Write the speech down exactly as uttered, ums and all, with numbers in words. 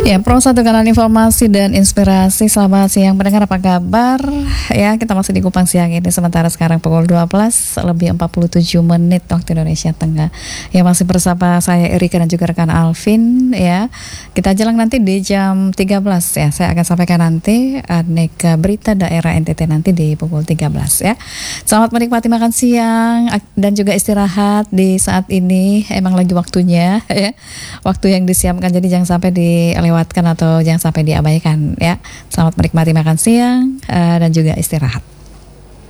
Ya, Pro satu kanal informasi dan inspirasi. Selamat siang pendengar, apa kabar? Ya, kita masih di Kupang siang ini. Sementara sekarang pukul dua belas lebih empat puluh tujuh menit waktu Indonesia Tengah. Ya, masih bersama saya Erika dan juga rekan Alvin ya. Kita jalan nanti di jam tiga belas ya. Saya akan sampaikan nanti aneka berita daerah N T T nanti di pukul tiga belas ya. Selamat menikmati makan siang dan juga istirahat di saat ini. Emang lagi waktunya ya. Waktu yang disiapkan, jadi jangan sampai dilewatkan atau jangan sampai diabaikan ya. Selamat menikmati makan siang uh, dan juga istirahat.